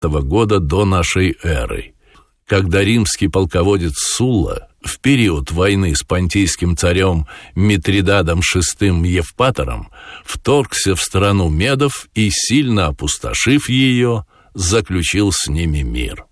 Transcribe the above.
года до нашей эры, когда римский полководец Сулла в период войны с понтийским царем Митридатом VI Евпатором вторгся в страну медов и, сильно опустошив ее, заключил с ними мир.